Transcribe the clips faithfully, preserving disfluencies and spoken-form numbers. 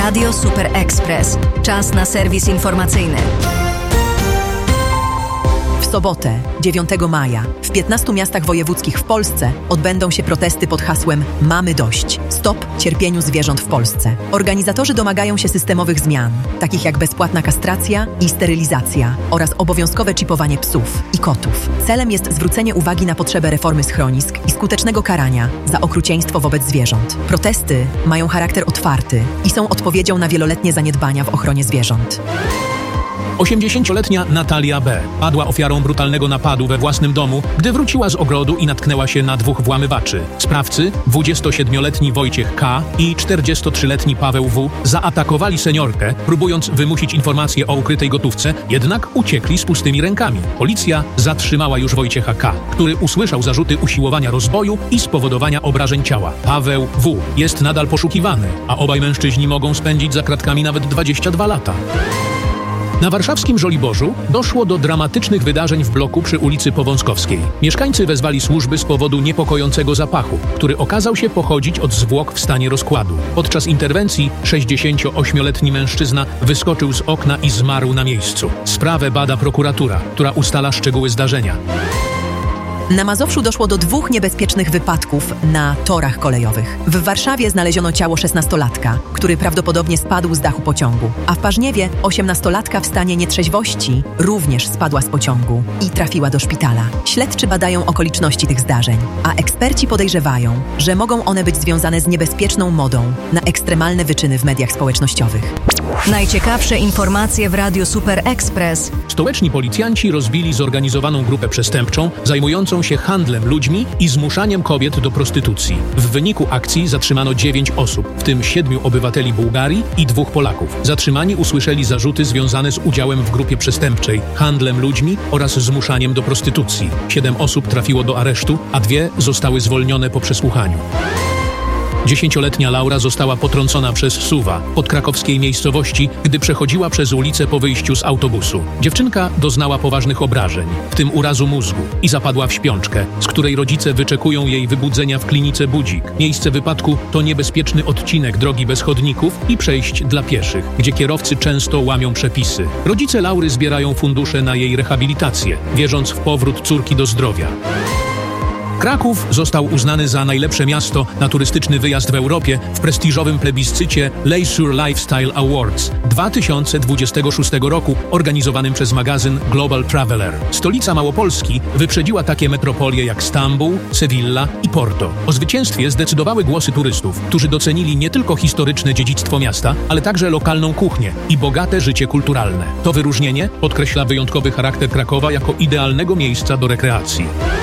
Radio Super Express. Czas na serwis informacyjny. W sobotę, dziewiątego maja, w piętnastu miastach wojewódzkich w Polsce odbędą się protesty pod hasłem Mamy dość. Stop cierpieniu zwierząt w Polsce. Organizatorzy domagają się systemowych zmian, takich jak bezpłatna kastracja i sterylizacja oraz obowiązkowe czipowanie psów i kotów. Celem jest zwrócenie uwagi na potrzebę reformy schronisk i skutecznego karania za okrucieństwo wobec zwierząt. Protesty mają charakter otwarty i są odpowiedzią na wieloletnie zaniedbania w ochronie zwierząt. osiemdziesięcioletnia Natalia B. padła ofiarą brutalnego napadu we własnym domu, gdy wróciła z ogrodu i natknęła się na dwóch włamywaczy. Sprawcy, dwudziestosiedmioletni Wojciech K. i czterdziestotrzyletni Paweł W. zaatakowali seniorkę, próbując wymusić informacje o ukrytej gotówce, jednak uciekli z pustymi rękami. Policja zatrzymała już Wojciecha K., który usłyszał zarzuty usiłowania rozboju i spowodowania obrażeń ciała. Paweł W. jest nadal poszukiwany, a obaj mężczyźni mogą spędzić za kratkami nawet dwadzieścia dwa lata. Na warszawskim Żoliborzu doszło do dramatycznych wydarzeń w bloku przy ulicy Powązkowskiej. Mieszkańcy wezwali służby z powodu niepokojącego zapachu, który okazał się pochodzić od zwłok w stanie rozkładu. Podczas interwencji sześćdziesięcioośmioletni mężczyzna wyskoczył z okna i zmarł na miejscu. Sprawę bada prokuratura, która ustala szczegóły zdarzenia. Na Mazowszu doszło do dwóch niebezpiecznych wypadków na torach kolejowych. W Warszawie znaleziono ciało szesnastolatka, który prawdopodobnie spadł z dachu pociągu, a w Parzniewie osiemnastolatka w stanie nietrzeźwości również spadła z pociągu i trafiła do szpitala. Śledczy badają okoliczności tych zdarzeń, a eksperci podejrzewają, że mogą one być związane z niebezpieczną modą na ekstremalne wyczyny w mediach społecznościowych. Najciekawsze informacje w Radiu Super Express. Stołeczni policjanci rozbili zorganizowaną grupę przestępczą zajmującą się handlem ludźmi i zmuszaniem kobiet do prostytucji. W wyniku akcji zatrzymano dziewięć osób, w tym siedmiu obywateli Bułgarii i dwóch Polaków. Zatrzymani usłyszeli zarzuty związane z udziałem w grupie przestępczej, handlem ludźmi oraz zmuszaniem do prostytucji. Siedem osób trafiło do aresztu, a dwie zostały zwolnione po przesłuchaniu. Dziesięcioletnia Laura została potrącona przez suwa w podkrakowskiej miejscowości, gdy przechodziła przez ulicę po wyjściu z autobusu. Dziewczynka doznała poważnych obrażeń, w tym urazu mózgu, i zapadła w śpiączkę, z której rodzice wyczekują jej wybudzenia w klinice Budzik. Miejsce wypadku to niebezpieczny odcinek drogi bez chodników i przejść dla pieszych, gdzie kierowcy często łamią przepisy. Rodzice Laury zbierają fundusze na jej rehabilitację, wierząc w powrót córki do zdrowia. Kraków został uznany za najlepsze miasto na turystyczny wyjazd w Europie w prestiżowym plebiscycie Leisure Lifestyle Awards dwa tysiące dwudziestego szóstego roku organizowanym przez magazyn Global Traveler. Stolica Małopolski wyprzedziła takie metropolie jak Stambuł, Sewilla i Porto. O zwycięstwie zdecydowały głosy turystów, którzy docenili nie tylko historyczne dziedzictwo miasta, ale także lokalną kuchnię i bogate życie kulturalne. To wyróżnienie podkreśla wyjątkowy charakter Krakowa jako idealnego miejsca do rekreacji.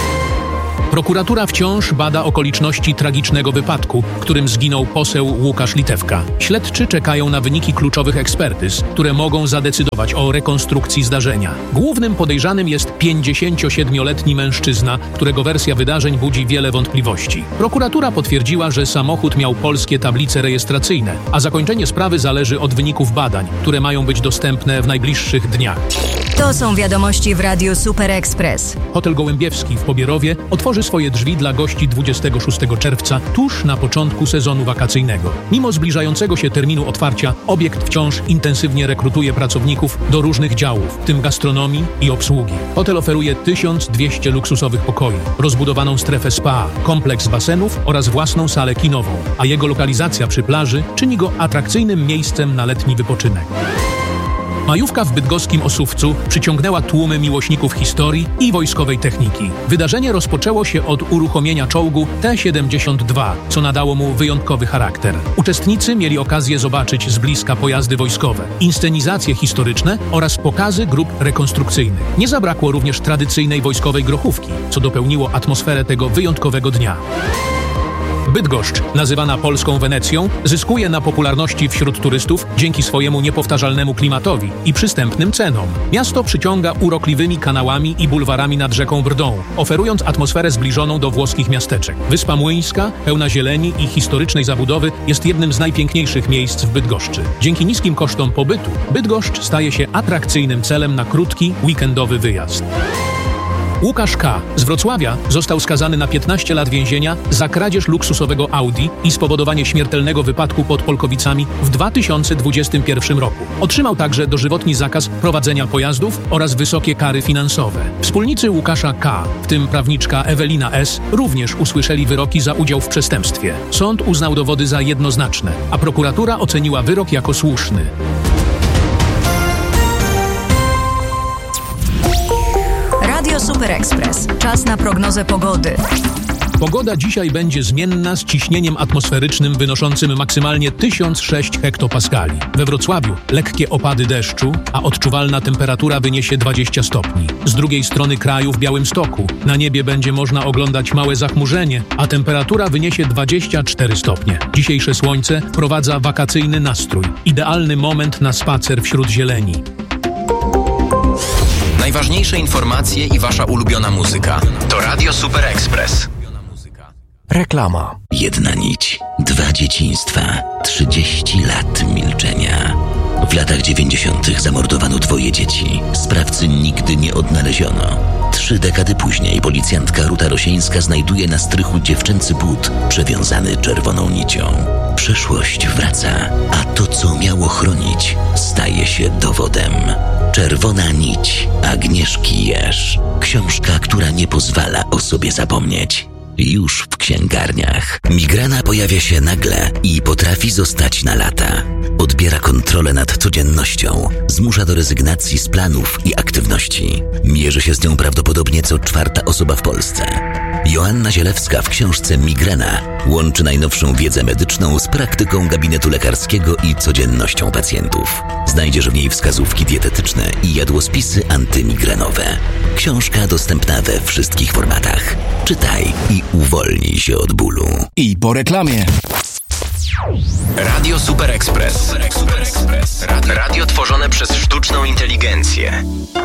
Prokuratura wciąż bada okoliczności tragicznego wypadku, w którym zginął poseł Łukasz Litewka. Śledczy czekają na wyniki kluczowych ekspertyz, które mogą zadecydować o rekonstrukcji zdarzenia. Głównym podejrzanym jest pięćdziesięciosiedmioletni mężczyzna, którego wersja wydarzeń budzi wiele wątpliwości. Prokuratura potwierdziła, że samochód miał polskie tablice rejestracyjne, a zakończenie sprawy zależy od wyników badań, które mają być dostępne w najbliższych dniach. To są wiadomości w Radiu Super Express. Hotel Gołębiewski w Pobierowie otworzy swoje drzwi dla gości dwudziestego szóstego czerwca, tuż na początku sezonu wakacyjnego. Mimo zbliżającego się terminu otwarcia, obiekt wciąż intensywnie rekrutuje pracowników do różnych działów, w tym gastronomii i obsługi. Hotel oferuje tysiąc dwieście luksusowych pokoi, rozbudowaną strefę spa, kompleks basenów oraz własną salę kinową, a jego lokalizacja przy plaży czyni go atrakcyjnym miejscem na letni wypoczynek. Majówka w bydgoskim Ossówcu przyciągnęła tłumy miłośników historii i wojskowej techniki. Wydarzenie rozpoczęło się od uruchomienia czołgu T siedemdziesiąt dwa, co nadało mu wyjątkowy charakter. Uczestnicy mieli okazję zobaczyć z bliska pojazdy wojskowe, inscenizacje historyczne oraz pokazy grup rekonstrukcyjnych. Nie zabrakło również tradycyjnej wojskowej grochówki, co dopełniło atmosferę tego wyjątkowego dnia. Bydgoszcz, nazywana polską Wenecją, zyskuje na popularności wśród turystów dzięki swojemu niepowtarzalnemu klimatowi i przystępnym cenom. Miasto przyciąga urokliwymi kanałami i bulwarami nad rzeką Brdą, oferując atmosferę zbliżoną do włoskich miasteczek. Wyspa Młyńska, pełna zieleni i historycznej zabudowy, jest jednym z najpiękniejszych miejsc w Bydgoszczy. Dzięki niskim kosztom pobytu, Bydgoszcz staje się atrakcyjnym celem na krótki, weekendowy wyjazd. Łukasz K. z Wrocławia został skazany na piętnaście lat więzienia za kradzież luksusowego Audi i spowodowanie śmiertelnego wypadku pod Polkowicami w dwa tysiące dwudziestym pierwszym roku. Otrzymał także dożywotni zakaz prowadzenia pojazdów oraz wysokie kary finansowe. Wspólnicy Łukasza K., w tym prawniczka Ewelina S., również usłyszeli wyroki za udział w przestępstwie. Sąd uznał dowody za jednoznaczne, a prokuratura oceniła wyrok jako słuszny. Radio Super Express. Czas na prognozę pogody. Pogoda dzisiaj będzie zmienna z ciśnieniem atmosferycznym wynoszącym maksymalnie tysiąc sześć hektopaskali. We Wrocławiu lekkie opady deszczu, a odczuwalna temperatura wyniesie dwadzieścia stopni. Z drugiej strony kraju w Białymstoku na niebie będzie można oglądać małe zachmurzenie, a temperatura wyniesie dwadzieścia cztery stopnie. Dzisiejsze słońce wprowadza wakacyjny nastrój. Idealny moment na spacer wśród zieleni. Najważniejsze informacje i wasza ulubiona muzyka to Radio Super Express. Reklama. Jedna nić, dwa dzieciństwa, trzydzieści lat milczenia. W latach dziewięćdziesiątych zamordowano dwoje dzieci. Sprawcy nigdy nie odnaleziono. Trzy dekady później policjantka Ruta Rosieńska znajduje na strychu dziewczęcy but przewiązany czerwoną nicią. Przeszłość wraca, a to, co miało chronić, staje się dowodem. Czerwona nić Agnieszki Jerz. Książka, która nie pozwala o sobie zapomnieć. Już w księgarniach. Migrena pojawia się nagle i potrafi zostać na lata. Odbiera kontrolę nad codziennością, zmusza do rezygnacji z planów i aktywności. Mierzy się z nią prawdopodobnie co czwarta osoba w Polsce. Joanna Zielewska w książce Migrena łączy najnowszą wiedzę medyczną z praktyką gabinetu lekarskiego i codziennością pacjentów. Znajdziesz w niej wskazówki dietetyczne i jadłospisy antymigrenowe. Książka dostępna we wszystkich formatach. Czytaj i uwolnij się od bólu. I po reklamie. Radio Super Express. Super Express. Radio, radio tworzone przez sztuczną inteligencję.